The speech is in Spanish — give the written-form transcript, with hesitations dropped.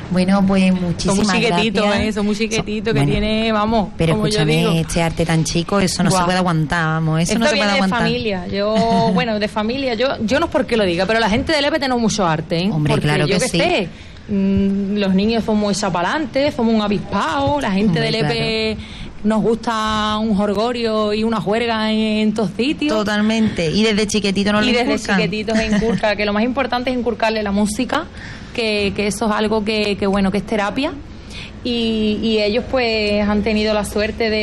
Bueno, pues muchísimas gracias. Son muy chiquititos, que tiene, vamos, pero como escúchame, yo digo. este arte tan chico, eso no se puede aguantar, vamos, eso esto no se puede viene aguantar. de familia, de familia, yo no es porque lo diga, pero la gente de Lepe tenemos mucho arte, ¿eh? Hombre, porque claro yo que sí. sé, los niños somos muy chapalantes, somos un avispado, la gente de Lepe nos gusta un jorgorio y una juerga en todos sitios. Totalmente, y desde chiquitito nos lo inculcan. Y desde chiquititos se inculca, que lo más importante es inculcarle la música, que eso es algo que es terapia, y ellos pues han tenido la suerte de